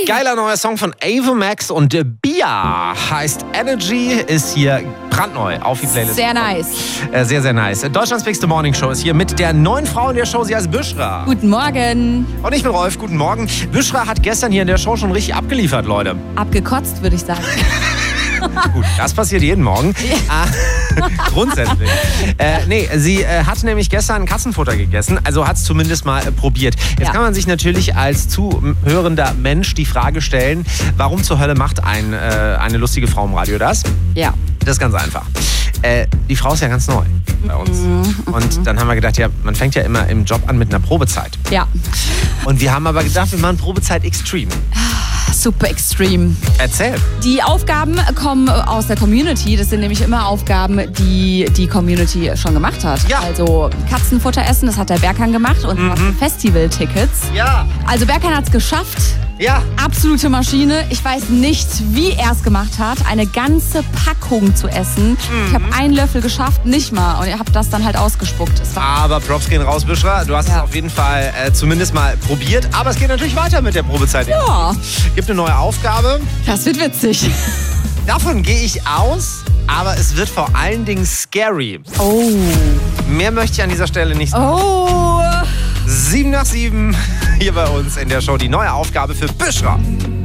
Geiler neuer Song von Ava Max und Bia heißt Energy, ist hier brandneu auf die Playlist. Sehr nice. Sehr, sehr nice. Deutschlands Bigste Morning Show ist hier mit der neuen Frau in der Show. Sie heißt Büschra. Guten Morgen. Und ich bin Rolf. Guten Morgen. Büschra hat gestern hier in der Show schon richtig abgeliefert, Leute. Abgekotzt, würde ich sagen. Gut, das passiert jeden Morgen. Grundsätzlich. Sie hat nämlich gestern Katzenfutter gegessen, also hat es zumindest mal probiert. Jetzt kann man sich natürlich als zuhörender Mensch die Frage stellen, warum zur Hölle macht eine lustige Frau im Radio das? Ja. Das ist ganz einfach. Die Frau ist ja ganz neu bei uns. Und dann haben wir gedacht, ja, man fängt ja immer im Job an mit einer Probezeit. Ja. Und wir haben aber gedacht, wir machen Probezeit extreme. Super extreme. Erzähl. Die Aufgaben kommen aus der Community. Das sind nämlich immer Aufgaben, die die Community schon gemacht hat. Ja. Also Katzenfutter essen, das hat der Berkan gemacht und Festival-Tickets. Ja. Also Berkan hat es geschafft. Ja. Absolute Maschine. Ich weiß nicht, wie er es gemacht hat, eine ganze Packung zu essen. Ich habe einen Löffel geschafft, nicht mal. Und ich habe das dann halt ausgespuckt. Aber Props gehen raus, Büschra. Du hast es auf jeden Fall zumindest mal probiert. Aber es geht natürlich weiter mit der Probezeit. Ja. Gibt eine neue Aufgabe. Das wird witzig. Davon gehe ich aus. Aber es wird vor allen Dingen scary. Oh. Mehr möchte ich an dieser Stelle nicht sagen. Oh. 7 nach 7 hier bei uns in der Show. Die neue Aufgabe für Büschra.